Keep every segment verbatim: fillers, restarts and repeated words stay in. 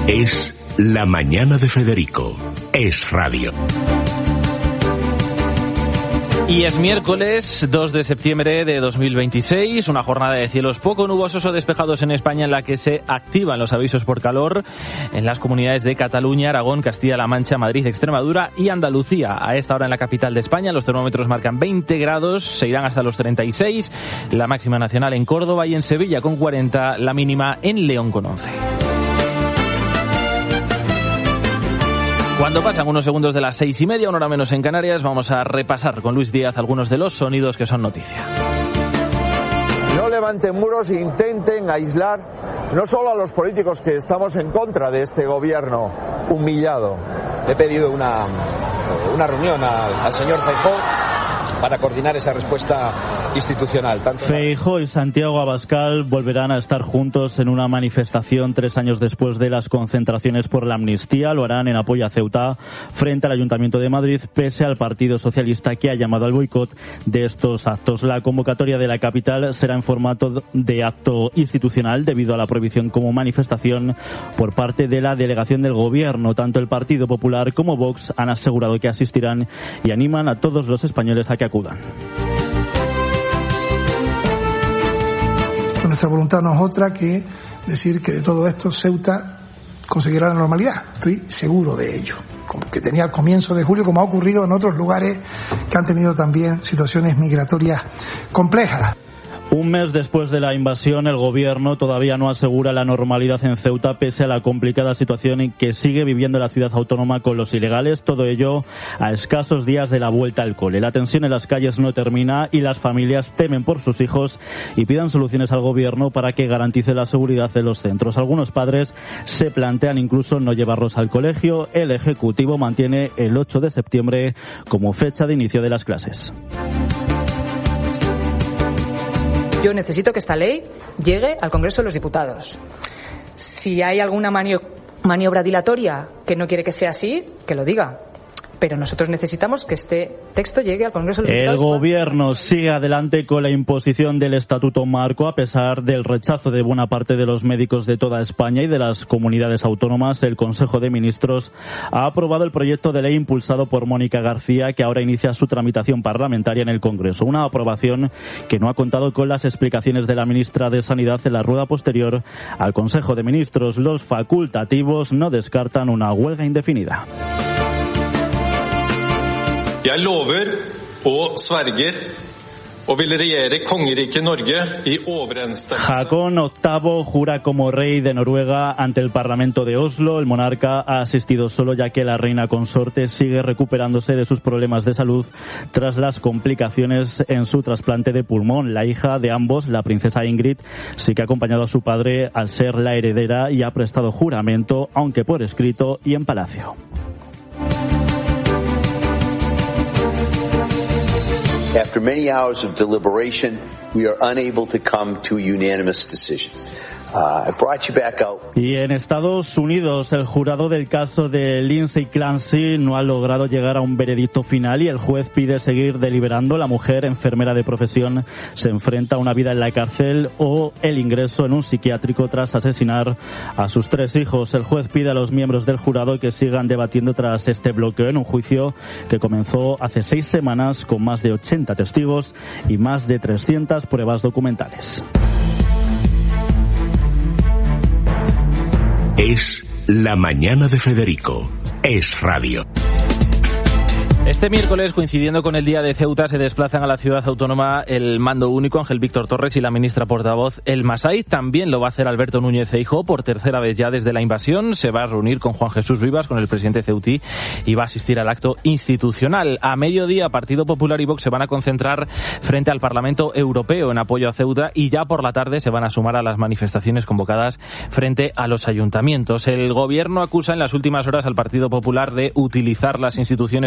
Es La Mañana de Federico. Es radio. Y es miércoles dos de septiembre de dos mil veintiséis, una jornada de cielos poco nubosos o despejados en España en la que se activan los avisos por calor en las comunidades de Cataluña, Aragón, Castilla-La Mancha, Madrid, Extremadura y Andalucía. A esta hora en la capital de España los termómetros marcan veinte grados, se irán hasta los treinta y seis, la máxima nacional en Córdoba y en Sevilla con cuarenta, la mínima en León con once. Cuando pasan unos segundos de las seis y media, una hora menos en Canarias, vamos a repasar con Luis Díaz algunos de los sonidos que son noticia. No levanten muros e intenten aislar no solo a los políticos que estamos en contra de este gobierno humillado. He pedido una, una reunión al, al señor Feijóo para coordinar esa respuesta institucional. Tanto Feijóo y Santiago Abascal volverán a estar juntos en una manifestación tres años después de las concentraciones por la amnistía. Lo harán en apoyo a Ceuta frente al Ayuntamiento de Madrid, pese al Partido Socialista que ha llamado al boicot de estos actos. La convocatoria de la capital será en formato de acto institucional debido a la prohibición como manifestación por parte de la delegación del Gobierno. Tanto el Partido Popular como Vox han asegurado que asistirán y animan a todos los españoles a que acudan. Nuestra voluntad no es otra que decir que de todo esto Ceuta conseguirá la normalidad. Estoy seguro de ello. Como que tenía al comienzo de julio, como ha ocurrido en otros lugares que han tenido también situaciones migratorias complejas. Un mes después de la invasión, el gobierno todavía no asegura la normalidad en Ceuta, pese a la complicada situación en que sigue viviendo la ciudad autónoma con los ilegales. Todo ello a escasos días de la vuelta al cole. La tensión en las calles no termina y las familias temen por sus hijos y pidan soluciones al gobierno para que garantice la seguridad de los centros. Algunos padres se plantean incluso no llevarlos al colegio. El Ejecutivo mantiene el ocho de septiembre como fecha de inicio de las clases. Yo necesito que esta ley llegue al Congreso de los Diputados. Si hay alguna manio- maniobra dilatoria que no quiere que sea así, que lo diga. Pero nosotros necesitamos que este texto llegue al Congreso de los Diputados. El gobierno sigue adelante con la imposición del Estatuto Marco a pesar del rechazo de buena parte de los médicos de toda España y de las comunidades autónomas. El Consejo de Ministros ha aprobado el proyecto de ley impulsado por Mónica García, que ahora inicia su tramitación parlamentaria en el Congreso. Una aprobación que no ha contado con las explicaciones de la ministra de Sanidad en la rueda posterior al Consejo de Ministros. Los facultativos no descartan una huelga indefinida. Jeg lover og sverger og vil regjere kongeriket Norge i overensstemmelse. Håkon octavo jura como rey de Noruega ante el Parlamento de Oslo. El monarca ha asistido solo ya que la reina consorte sigue recuperándose de sus problemas de salud tras las complicaciones en su trasplante de pulmón. La hija de ambos, la princesa Ingrid, sí que ha acompañado a su padre al ser la heredera y ha prestado juramento, aunque por escrito y en palacio. After many hours of deliberation, we are unable to come to a unanimous decision. Uh, I brought you back out. Y en Estados Unidos, el jurado del caso de Lindsay Clancy no ha logrado llegar a un veredicto final y el juez pide seguir deliberando. La mujer, enfermera de profesión, se enfrenta a una vida en la cárcel o el ingreso en un psiquiátrico tras asesinar a sus tres hijos. El juez pide a los miembros del jurado que sigan debatiendo tras este bloqueo en un juicio que comenzó hace seis semanas con más de ochenta testigos y más de trescientas pruebas documentales. Es La Mañana de Federico. Es radio. Este miércoles, coincidiendo con el Día de Ceuta, se desplazan a la ciudad autónoma el mando único Ángel Víctor Torres y la ministra portavoz El Masai. También lo va a hacer Alberto Núñez Feijóo por tercera vez ya desde la invasión. Se va a reunir con Juan Jesús Vivas, con el presidente ceutí, y va a asistir al acto institucional. A mediodía, Partido Popular y Vox se van a concentrar frente al Parlamento Europeo en apoyo a Ceuta y ya por la tarde se van a sumar a las manifestaciones convocadas frente a los ayuntamientos. El gobierno acusa en las últimas horas al Partido Popular de utilizar las instituciones con fines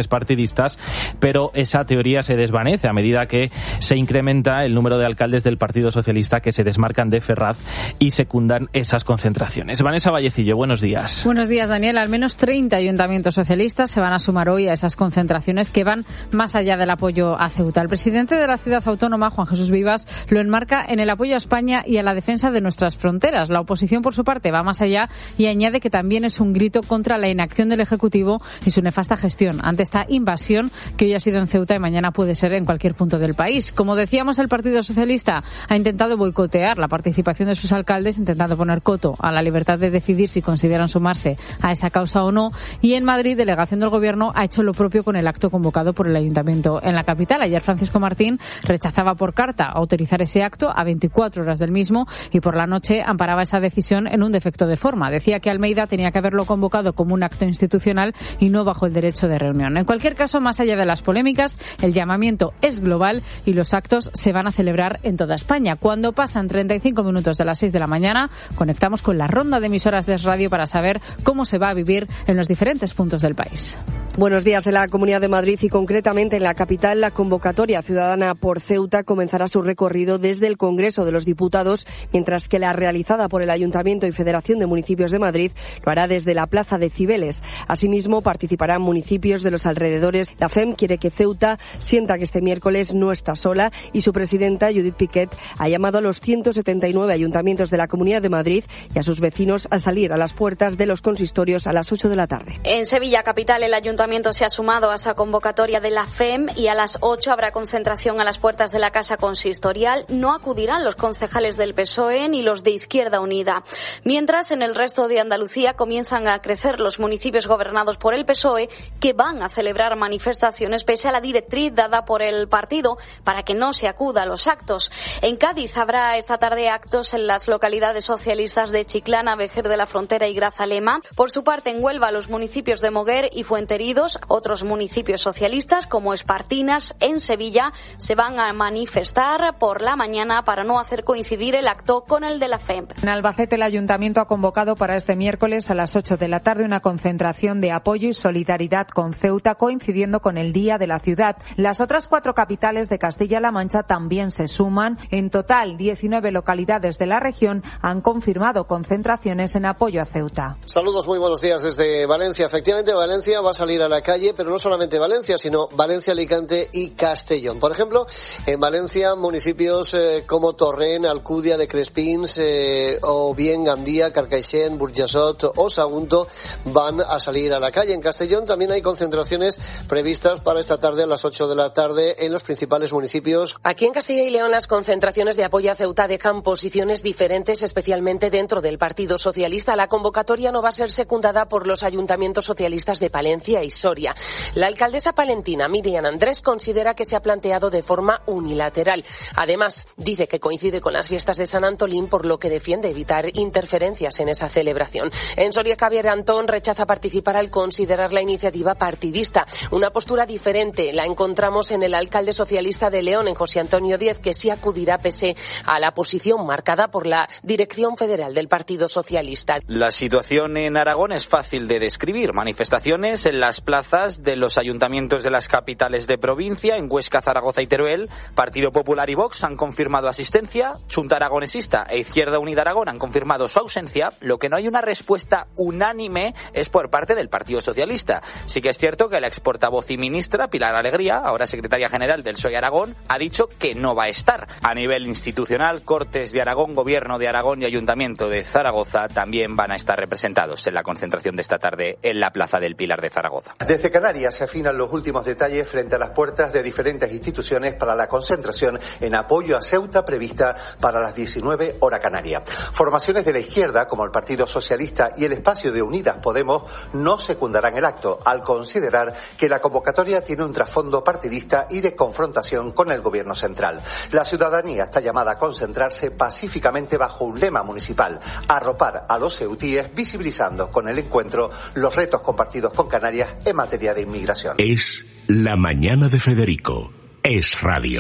concentraciones partidistas, pero esa teoría se desvanece a medida que se incrementa el número de alcaldes del Partido Socialista que se desmarcan de Ferraz y secundan esas concentraciones. Vanessa Vallecillo, buenos días. Buenos días, Daniel. Al menos treinta ayuntamientos socialistas se van a sumar hoy a esas concentraciones que van más allá del apoyo a Ceuta. El presidente de la ciudad autónoma, Juan Jesús Vivas, lo enmarca en el apoyo a España y a la defensa de nuestras fronteras. La oposición, por su parte, va más allá y añade que también es un grito contra la inacción del Ejecutivo y su nefasta gestión ante esta invasión que hoy ha sido en Ceuta y mañana puede ser en cualquier punto del país. Como decíamos, el Partido Socialista ha intentado boicotear la participación de sus alcaldes, intentando poner coto a la libertad de decidir si consideran sumarse a esa causa o no. Y en Madrid, delegación del Gobierno ha hecho lo propio con el acto convocado por el Ayuntamiento en la capital. Ayer Francisco Martín rechazaba por carta autorizar ese acto a veinticuatro horas del mismo y por la noche amparaba esa decisión en un defecto de forma. Decía que Almeida tenía que haberlo convocado como un acto institucional y no bajo el derecho de reunión. En cualquier caso, más allá de las polémicas, el llamamiento es global y los actos se van a celebrar en toda España. Cuando pasan treinta y cinco minutos de las seis de la mañana, conectamos con la ronda de emisoras de Radio para saber cómo se va a vivir en los diferentes puntos del país. Buenos días. En la Comunidad de Madrid y concretamente en la capital, la convocatoria ciudadana por Ceuta comenzará su recorrido desde el Congreso de los Diputados, mientras que la realizada por el Ayuntamiento y Federación de Municipios de Madrid lo hará desde la Plaza de Cibeles. Asimismo, participarán municipios de los alrededores. La F E M quiere que Ceuta sienta que este miércoles no está sola y su presidenta, Judith Piquet, ha llamado a los ciento setenta y nueve ayuntamientos de la Comunidad de Madrid y a sus vecinos a salir a las puertas de los consistorios a las ocho de la tarde. En Sevilla capital, el Ayuntamiento se ha sumado a esa convocatoria de la F E M y a las ocho habrá concentración a las puertas de la Casa Consistorial. No acudirán los concejales del P S O E ni los de Izquierda Unida. Mientras, en el resto de Andalucía comienzan a crecer los municipios gobernados por el P S O E que van a celebrar manifestaciones pese a la directriz dada por el partido para que no se acuda a los actos. En Cádiz habrá esta tarde actos en las localidades socialistas de Chiclana, Vejer de la Frontera y Grazalema. Por su parte, en Huelva, los municipios de Moguer y Fuenteridos, otros municipios socialistas como Espartinas, en Sevilla, se van a manifestar por la mañana para no hacer coincidir el acto con el de la F E M. En Albacete, el Ayuntamiento ha convocado para este miércoles a las ocho de la tarde una concentración de apoyo y solidaridad con Ceuta, coincidiendo con el Día de la Ciudad. Las otras cuatro capitales de Castilla-La Mancha también se suman. En total, diecinueve localidades de la región han confirmado concentraciones en apoyo a Ceuta. Saludos, muy buenos días desde Valencia. Efectivamente, Valencia va a salir a la calle, pero no solamente Valencia, sino Valencia, Alicante y Castellón. Por ejemplo, en Valencia, municipios eh, como Torrent, Alcudia de Crespins, eh, o bien Gandía, Carcaixent, Burjassot o Sagunto van a salir a la calle. En Castellón también hay concentraciones previstas para esta tarde a las ocho de la tarde en los principales municipios. Aquí en Castilla y León las concentraciones de apoyo a Ceuta dejan posiciones diferentes, especialmente dentro del Partido Socialista. La convocatoria no va a ser secundada por los ayuntamientos socialistas de Palencia y Soria. La alcaldesa palentina, Miriam Andrés, considera que se ha planteado de forma unilateral. Además, dice que coincide con las fiestas de San Antolín, por lo que defiende evitar interferencias en esa celebración. En Soria, Javier Antón rechaza participar al considerar la iniciativa partidista. Una postura diferente la encontramos en el alcalde socialista de León, en José Antonio Díez, que sí acudirá pese a la posición marcada por la Dirección Federal del Partido Socialista. La situación en Aragón es fácil de describir. Manifestaciones en las plazas de los ayuntamientos de las capitales de provincia, en Huesca, Zaragoza y Teruel. Partido Popular y Vox han confirmado asistencia. Junta Aragonesista e Izquierda Unida Aragón han confirmado su ausencia. Lo que no hay una respuesta unánime es por parte del Partido Socialista. Sí que es cierto que la ex portavoz y ministra Pilar Alegría, ahora secretaria general del P S O E Aragón, ha dicho que no va a estar. A nivel institucional, Cortes de Aragón, Gobierno de Aragón y Ayuntamiento de Zaragoza también van a estar representados en la concentración de esta tarde en la Plaza del Pilar de Zaragoza. Desde Canarias se afinan los últimos detalles frente a las puertas de diferentes instituciones para la concentración en apoyo a Ceuta prevista para las diecinueve hora canaria. Formaciones de la izquierda, como el Partido Socialista y el espacio de Unidas Podemos, no secundarán el acto, al considerar que la convocatoria tiene un trasfondo partidista y de confrontación con el gobierno central. La ciudadanía está llamada a concentrarse pacíficamente bajo un lema municipal: arropar a los ceutíes, visibilizando con el encuentro los retos compartidos con Canarias en materia de inmigración. Es La Mañana de Federico. Es Radio.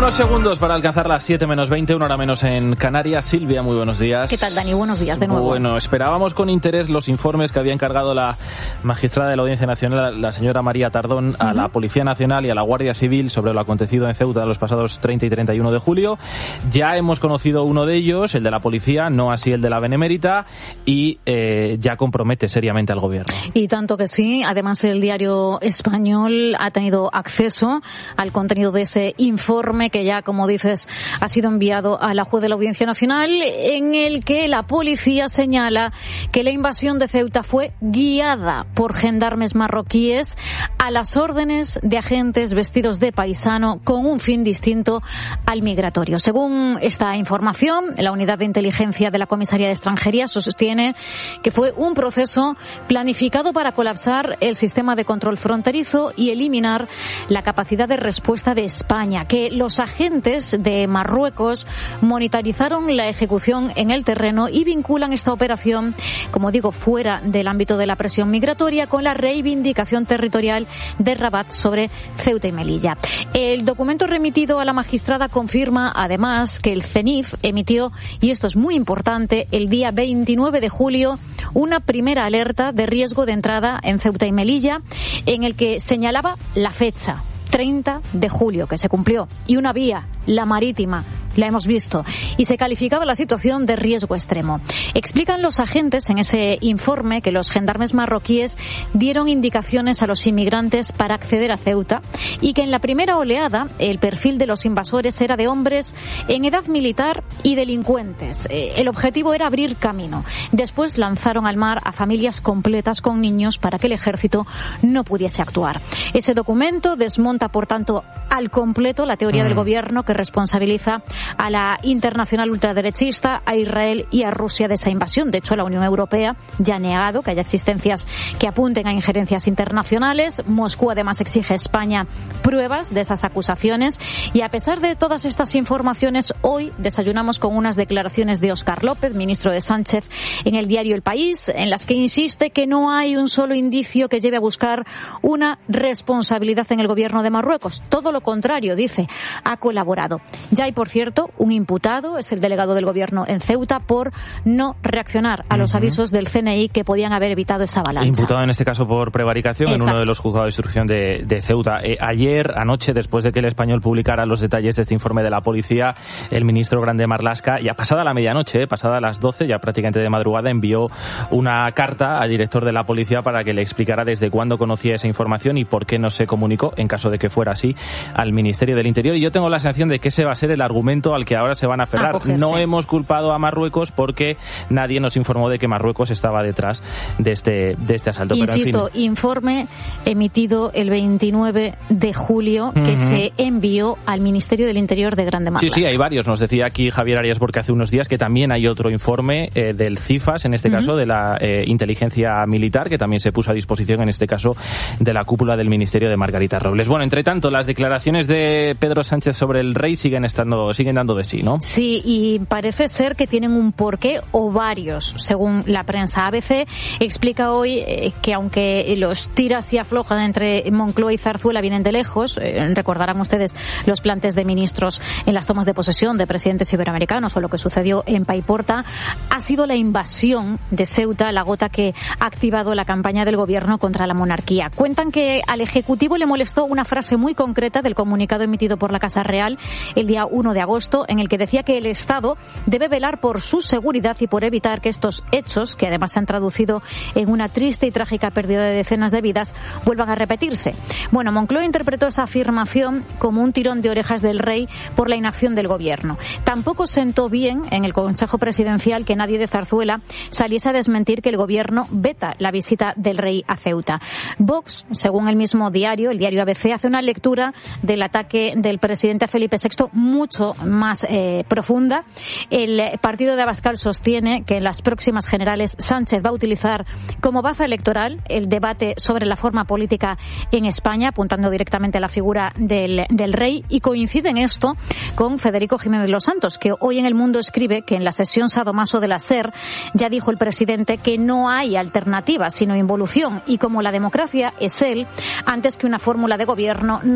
Unos segundos para alcanzar las siete menos veinte, una hora menos en Canarias. Silvia, muy buenos días. ¿Qué tal, Dani? Buenos días de nuevo. Bueno, esperábamos con interés los informes que había encargado la magistrada de la Audiencia Nacional, la señora María Tardón, uh-huh. a la Policía Nacional y a la Guardia Civil sobre lo acontecido en Ceuta los pasados treinta y treinta y uno de julio. Ya hemos conocido uno de ellos, el de la Policía, no así el de la Benemérita, y eh, ya compromete seriamente al Gobierno. Y tanto que sí. Además, el diario español ha tenido acceso al contenido de ese informe que ya, como dices, ha sido enviado a la juez de la Audiencia Nacional, en el que la policía señala que la invasión de Ceuta fue guiada por gendarmes marroquíes a las órdenes de agentes vestidos de paisano con un fin distinto al migratorio. Según esta información, la unidad de inteligencia de la Comisaría de Extranjería sostiene que fue un proceso planificado para colapsar el sistema de control fronterizo y eliminar la capacidad de respuesta de España, que los agentes de Marruecos monitorizaron la ejecución en el terreno y vinculan esta operación, como digo, fuera del ámbito de la presión migratoria, con la reivindicación territorial de Rabat sobre Ceuta y Melilla. El documento remitido a la magistrada confirma, además, que el CENIF emitió, y esto es muy importante, el día veintinueve de julio, una primera alerta de riesgo de entrada en Ceuta y Melilla, en el que señalaba la fecha, treinta de julio, que se cumplió, y una vía, la marítima, la hemos visto, y se calificaba la situación de riesgo extremo. Explican los agentes en ese informe que los gendarmes marroquíes dieron indicaciones a los inmigrantes para acceder a Ceuta y que en la primera oleada el perfil de los invasores era de hombres en edad militar y delincuentes. El objetivo era abrir camino. Después lanzaron al mar a familias completas con niños para que el ejército no pudiese actuar. Ese documento desmonta, por tanto, al completo la teoría mm. del gobierno que responsabiliza a la internacional ultraderechista, a Israel y a Rusia de esa invasión. De hecho, la Unión Europea ya ha negado que haya existencias que apunten a injerencias internacionales. Moscú además exige a España pruebas de esas acusaciones, y a pesar de todas estas informaciones, hoy desayunamos con unas declaraciones de Óscar López, ministro de Sánchez, en el diario El País, en las que insiste que no hay un solo indicio que lleve a buscar una responsabilidad en el gobierno de Marruecos. Todo lo contrario, dice, ha colaborado. Ya hay, por cierto, un imputado, es el delegado del gobierno en Ceuta, por no reaccionar a los uh-huh. avisos del C N I que podían haber evitado esa avalancha. Imputado en este caso por prevaricación. Exacto. En uno de los juzgados de instrucción de, de Ceuta. Eh, ayer, anoche, después de que El Español publicara los detalles de este informe de la policía, el ministro Grande Marlaska, ya pasada la medianoche, eh, pasada las doce, ya prácticamente de madrugada, envió una carta al director de la policía para que le explicara desde cuándo conocía esa información y por qué no se comunicó, en caso de que fuera así, al Ministerio del Interior. Y yo tengo la sensación de que ese va a ser el argumento al que ahora se van a aferrar. A no hemos culpado a Marruecos porque nadie nos informó de que Marruecos estaba detrás de este de este asalto. Insisto, Pero, en fin. informe emitido el veintinueve de julio que uh-huh. se envió al Ministerio del Interior de Grande Marlaska. Sí, sí, hay varios. Nos decía aquí Javier Arias porque hace unos días que también hay otro informe eh, del CIFAS, en este uh-huh. caso de la eh, inteligencia militar, que también se puso a disposición, en este caso, de la cúpula del Ministerio de Margarita Robles. Bueno, entre tanto, las declaraciones de Pedro Sánchez sobre el rey siguen estando siguen dando de sí, ¿no? Sí, y parece ser que tienen un porqué o varios, según la prensa. A B C explica hoy eh, que aunque los tiras y aflojan entre Moncloa y Zarzuela vienen de lejos, eh, recordarán ustedes los plantes de ministros en las tomas de posesión de presidentes iberoamericanos o lo que sucedió en Paiporta, ha sido la invasión de Ceuta la gota que ha activado la campaña del gobierno contra la monarquía. Cuentan que al Ejecutivo le molestó una frase muy concreta del comunicado emitido por la Casa Real el día uno de agosto, en el que decía que el Estado debe velar por su seguridad y por evitar que estos hechos, que además se han traducido en una triste y trágica pérdida de decenas de vidas, vuelvan a repetirse. Bueno, Moncloa interpretó esa afirmación como un tirón de orejas del rey por la inacción del gobierno. Tampoco sentó bien en el Consejo Presidencial que nadie de Zarzuela saliese a desmentir que el gobierno veta la visita del rey a Ceuta. Vox, según el mismo diario, el diario A B C, hace una lectura del ataque del presidente a Felipe sexto mucho más eh, profunda. El partido de Abascal sostiene que en las próximas generales Sánchez va a utilizar como baza electoral el debate sobre la forma política en España, apuntando directamente a la figura del, del rey, y coincide en esto con Federico Jiménez Los Santos, que hoy en El Mundo escribe que en la sesión sadomaso de la SER ya dijo el presidente que no hay alternativa sino involución, y como la democracia es él, antes que una fórmula de gobierno nos hará votar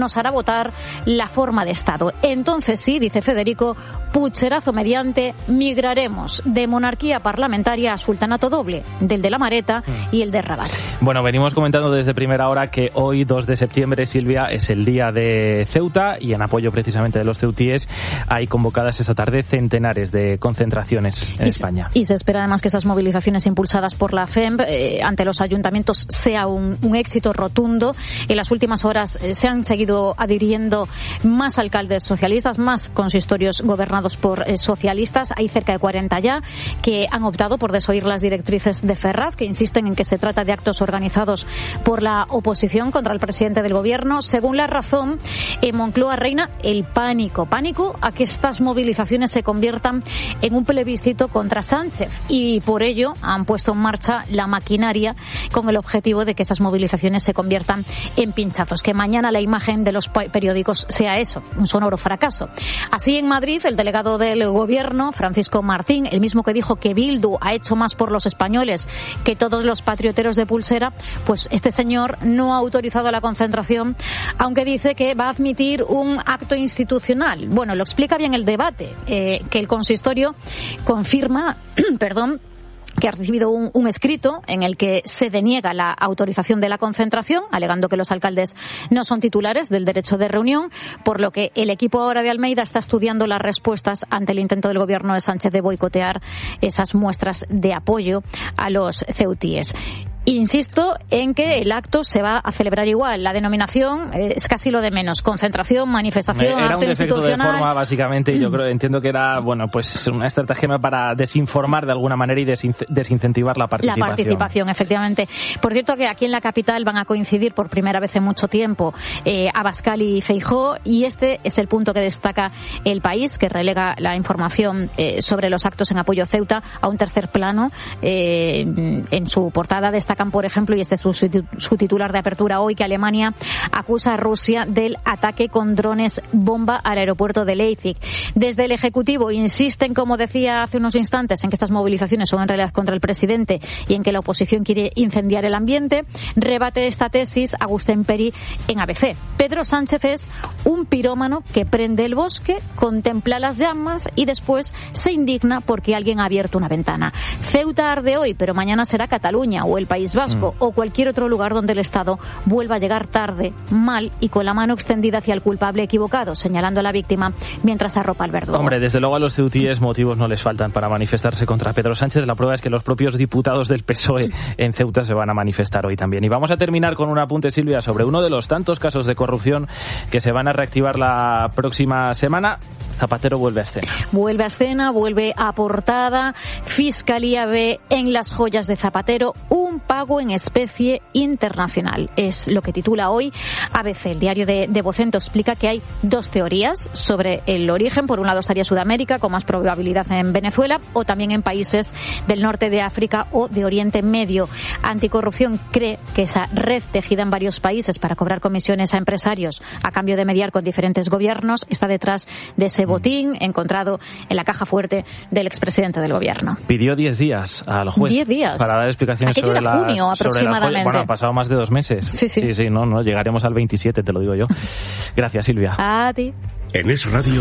soportar la forma de Estado. Entonces sí, dice Federico, pucherazo mediante, migraremos de monarquía parlamentaria a sultanato doble, del de la Mareta y el de Rabat. Bueno, venimos comentando desde primera hora que hoy, dos de septiembre, Silvia, es el día de Ceuta y en apoyo precisamente de los ceutíes hay convocadas esta tarde centenares de concentraciones en y, España. Y se espera además que esas movilizaciones impulsadas por la F E M eh, ante los ayuntamientos sea un, un éxito rotundo. En las últimas horas eh, se han seguido adhiriendo más alcaldes socialistas, más consistorios gobernados por eh, socialistas. Hay cerca de cuarenta ya que han optado por desoír las directrices de Ferraz, que insisten en que se trata de actos organizados por la oposición contra el presidente del gobierno. Según La Razón, en Moncloa reina el pánico, pánico a que estas movilizaciones se conviertan en un plebiscito contra Sánchez y por ello han puesto en marcha la maquinaria con el objetivo de que esas movilizaciones se conviertan en pinchazos, que mañana la imagen de los periódicos sea eso, un sonoro fracaso. Así en Madrid, el delegado del gobierno, Francisco Martín, el mismo que dijo que Bildu ha hecho más por los españoles que todos los patrioteros de pulsera, pues este señor no ha autorizado la concentración, aunque dice que va a admitir un acto institucional. Bueno, lo explica bien el debate, eh, que el consistorio confirma, perdón, que ha recibido un, un escrito en el que se deniega la autorización de la concentración, alegando que los alcaldes no son titulares del derecho de reunión, por lo que el equipo ahora de Almeida está estudiando las respuestas ante el intento del gobierno de Sánchez de boicotear esas muestras de apoyo a los ceutíes. Insisto en que el acto se va a celebrar igual. La denominación es casi lo de menos. Concentración, manifestación, era acto un defecto institucional. de forma, básicamente, y yo creo, entiendo que era, bueno, pues una estrategia para desinformar de alguna manera y desin- desincentivar la participación. La participación, efectivamente. Por cierto, que aquí en la capital van a coincidir por primera vez en mucho tiempo eh, Abascal y Feijóo, y este es el punto que destaca El País, que relega la información eh, sobre los actos en apoyo a Ceuta a un tercer plano. Eh, en su portada destacan, por ejemplo, y este es su, su titular de apertura hoy, que Alemania acusa a Rusia del ataque con drones bomba al aeropuerto de Leipzig. Desde el Ejecutivo insisten, como decía hace unos instantes, en que estas movilizaciones son en realidad contra el presidente y en que la oposición quiere incendiar el ambiente. Rebate esta tesis Agustín Peri en A B C. Pedro Sánchez es un pirómano que prende el bosque, contempla las llamas y después se indigna porque alguien ha abierto una ventana. Ceuta arde hoy, pero mañana será Cataluña o el País Vasco mm. o cualquier otro lugar donde el Estado vuelva a llegar tarde, mal y con la mano extendida hacia el culpable equivocado, señalando a la víctima mientras arropa al verdugo. Hombre, desde luego a los ceutíes motivos no les faltan para manifestarse contra Pedro Sánchez. La prueba es que los propios diputados del P S O E en Ceuta se van a manifestar hoy también. Y vamos a terminar con un apunte, Silvia, sobre uno de los tantos casos de corrupción que se van a reactivar la próxima semana. Zapatero vuelve a escena. Vuelve a escena, vuelve a portada. Fiscalía ve en las joyas de Zapatero un pago en especie internacional. Es lo que titula hoy A B C. El diario de, de Vocento explica que hay dos teorías sobre el origen. Por un lado estaría Sudamérica, con más probabilidad en Venezuela, o también en países del norte de África o de Oriente Medio. Anticorrupción cree que esa red tejida en varios países para cobrar comisiones a empresarios a cambio de mediar con diferentes gobiernos está detrás de ese botín encontrado en la caja fuerte del expresidente del gobierno. Pidió diez días al juez diez días. para dar explicaciones Aquello sobre era las, junio aproximadamente. Las, bueno, han pasado más de dos meses. Sí, sí. Sí, sí, no, no, llegaremos al veintisiete, te lo digo yo. Gracias, Silvia. A ti. En Es Radio.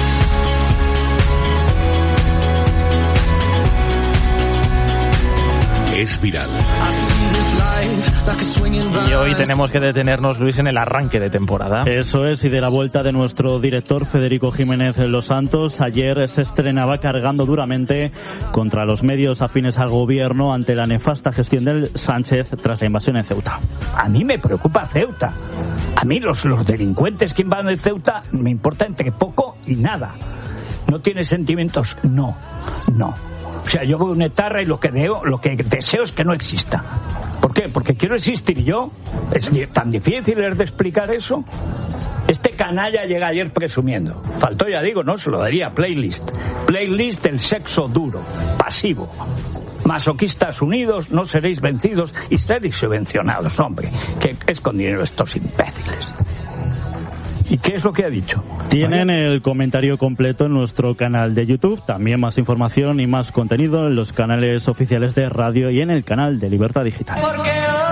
Es viral. Y hoy tenemos que detenernos, Luis, en el arranque de temporada. Eso es, y de la vuelta de nuestro director Federico Jiménez Los Santos. Ayer se estrenaba cargando duramente contra los medios afines al gobierno ante la nefasta gestión del Sánchez tras la invasión en Ceuta. A mí me preocupa Ceuta. A mí los, los delincuentes que invaden Ceuta me importa entre poco y nada. ¿No tiene sentimientos? No, no. O sea, yo voy a una etarra y lo que veo, lo que deseo es que no exista. ¿Por qué? Porque quiero existir yo. ¿Es tan difícil de explicar eso? Este canalla llega ayer presumiendo. Faltó, ya digo, no, se lo daría playlist. Playlist del sexo duro, pasivo. Masoquistas unidos, no seréis vencidos y seréis subvencionados, hombre. ¿Qué es con dinero estos imbéciles? ¿Y qué es lo que ha dicho? Tienen el comentario completo en nuestro canal de YouTube. También más información y más contenido en los canales oficiales de radio y en el canal de Libertad Digital.